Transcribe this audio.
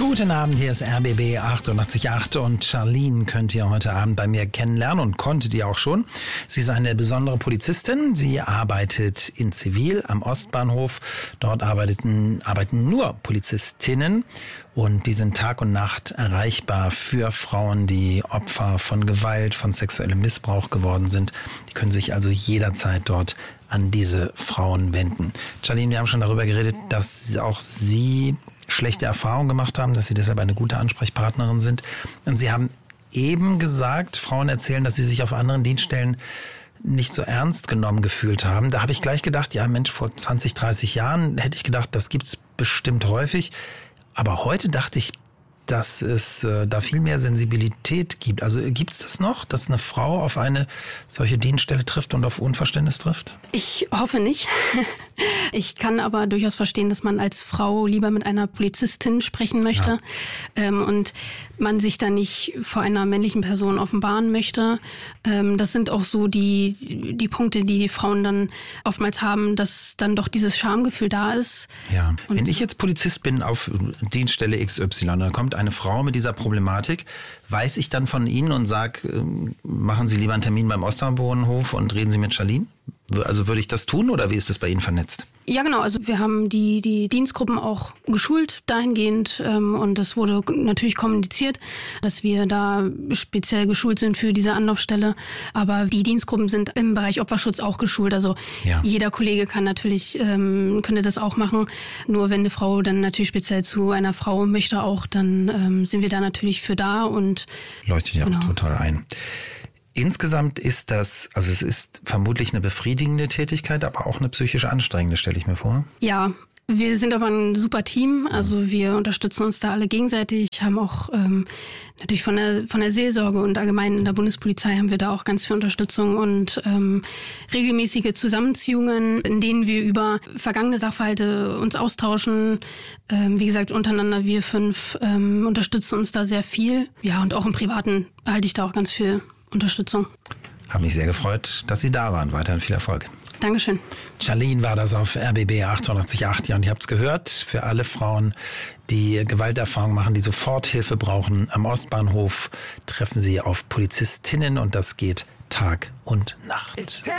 Guten Abend, hier ist RBB 88.8 und Charlene könnt ihr heute Abend bei mir kennenlernen und konntet ihr auch schon. Sie ist eine besondere Polizistin. Sie arbeitet in Zivil am Ostbahnhof. Dort arbeiten nur Polizistinnen und die sind Tag und Nacht erreichbar für Frauen, die Opfer von Gewalt, von sexuellem Missbrauch geworden sind. Die können sich also jederzeit dort an diese Frauen wenden. Charlene, wir haben schon darüber geredet, dass auch Sie schlechte Erfahrungen gemacht haben, dass Sie deshalb eine gute Ansprechpartnerin sind. Und Sie haben eben gesagt, Frauen erzählen, dass sie sich auf anderen Dienststellen nicht so ernst genommen gefühlt haben. Da habe ich gleich gedacht, ja Mensch, vor 20, 30 Jahren hätte ich gedacht, das gibt's bestimmt häufig. Aber heute dachte ich, dass es da viel mehr Sensibilität gibt. Also gibt es das noch, dass eine Frau auf eine solche Dienststelle trifft und auf Unverständnis trifft? Ich hoffe nicht. Ich kann aber durchaus verstehen, dass man als Frau lieber mit einer Polizistin sprechen möchte, und man sich da nicht vor einer männlichen Person offenbaren möchte. Das sind auch so die Punkte, die Frauen dann oftmals haben, dass dann doch dieses Schamgefühl da ist. Ja. Und wenn ich jetzt Polizist bin auf Dienststelle XY, dann kommt eine Frau mit dieser Problematik, weiß ich dann von Ihnen und sage, machen Sie lieber einen Termin beim Ostbahnhof und reden Sie mit Charlene? Also würde ich das tun oder wie ist das bei Ihnen vernetzt? Ja, genau. Also wir haben die Dienstgruppen auch geschult dahingehend, und es wurde natürlich kommuniziert, dass wir da speziell geschult sind für diese Anlaufstelle. Aber die Dienstgruppen sind im Bereich Opferschutz auch geschult. Also jeder Kollege kann natürlich, könnte das auch machen. Nur wenn eine Frau dann natürlich speziell zu einer Frau möchte auch, dann sind wir da natürlich für da und leuchtet ja auch total ein. Insgesamt ist das, also es ist vermutlich eine befriedigende Tätigkeit, aber auch eine psychisch anstrengende, stelle ich mir vor. Ja, wir sind aber ein super Team, also wir unterstützen uns da alle gegenseitig, haben auch natürlich von der Seelsorge und allgemein in der Bundespolizei haben wir da auch ganz viel Unterstützung und regelmäßige Zusammenziehungen, in denen wir über vergangene Sachverhalte uns austauschen. Wie gesagt, untereinander wir 5 unterstützen uns da sehr viel. Ja, und auch im Privaten erhalte ich da auch ganz viel Unterstützung. Habe mich sehr gefreut, dass Sie da waren. Weiterhin viel Erfolg. Dankeschön. Charlene war das auf RBB 88.8. Ja, und ihr habt es gehört, für alle Frauen, die Gewalterfahrung machen, die sofort Hilfe brauchen, am Ostbahnhof treffen Sie auf Polizistinnen und das geht Tag und Nacht.